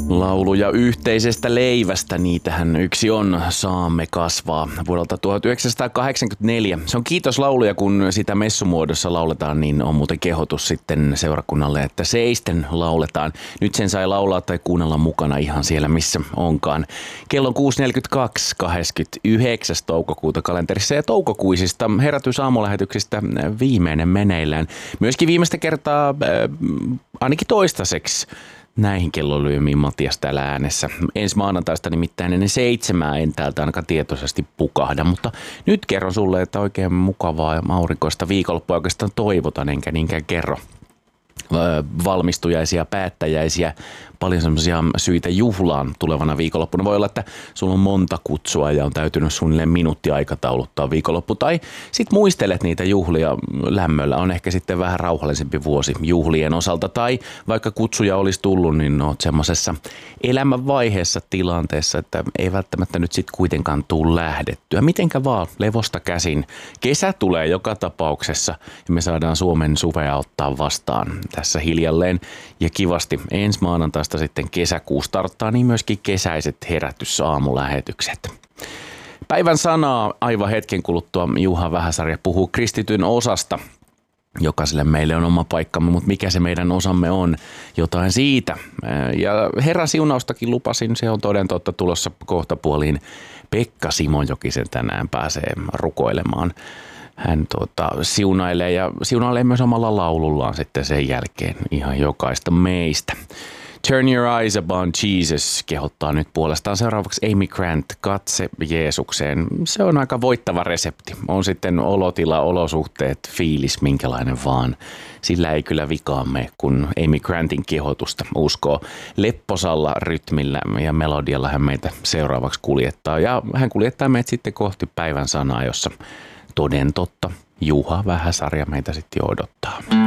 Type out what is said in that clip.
Lauluja yhteisestä leivästä, niitähän yksi on Saamme kasvaa vuodelta 1984. Se on kiitoslauluja, kun sitä messumuodossa lauletaan, niin on muuten kehotus sitten seurakunnalle, että seisten lauletaan. Nyt sen sai laulaa tai kuunnella mukana ihan siellä, missä onkaan. Kello on 6.42, 29. toukokuuta kalenterissa ja toukokuisista herätysaamulähetyksistä viimeinen meneillään. Myöskin viimeistä kertaa, ainakin toistaiseksi, näihin kellolyömiin Matias täällä äänessä. Ensi maanantaista nimittäin ennen 7 en täältä ainakaan tietoisesti pukahda, mutta nyt kerron sulle, että oikein mukavaa ja aurinkoista viikonloppua oikeastaan toivotan, enkä niinkään kerro valmistujaisia, päättäjäisiä, paljon semmoisia syitä juhlaan tulevana viikonloppuna. Voi olla, että sulla on monta kutsua ja on täytynyt suunnilleen minuutti aikatauluttaa viikonloppu. Tai sit muistelet niitä juhlia lämmöllä. On ehkä sitten vähän rauhallisempi vuosi juhlien osalta. Tai vaikka kutsuja olisi tullut, niin oot semmoisessa elämänvaiheessa tilanteessa, että ei välttämättä nyt sit kuitenkaan tuu lähdettyä. Mitenkä vaan levosta käsin. Kesä tulee joka tapauksessa ja me saadaan Suomen suvea ottaa vastaan tässä hiljalleen ja kivasti. Ensi maanantaista sitten kesäkuu starttaa, niin myöskin kesäiset herätysaamulähetykset. Päivän sanaa aivan hetken kuluttua Juha Vähäsarja puhuu kristityn osasta. Jokaiselle meille on oma paikkamme, mutta mikä se meidän osamme on, jotain siitä. Ja Herran siunaustakin lupasin, se on toden totta tulossa kohtapuoliin. Pekka Simojokisen tänään pääsee rukoilemaan. Hän siunailee myös omalla laulullaan sitten sen jälkeen ihan jokaista meistä. Turn your eyes upon Jesus kehottaa nyt puolestaan seuraavaksi Amy Grant, katse Jeesukseen. Se on aika voittava resepti. On sitten olotila, olosuhteet, fiilis, minkälainen vaan. Sillä ei kyllä vikaan mene, kun Amy Grantin kehotusta uskoo. Lepposalla rytmillä ja melodialla hän meitä seuraavaksi kuljettaa. Ja hän kuljettaa meitä sitten kohti päivän sanaa, jossa toden totta Juha Vähäsarja meitä sitten jo odottaa.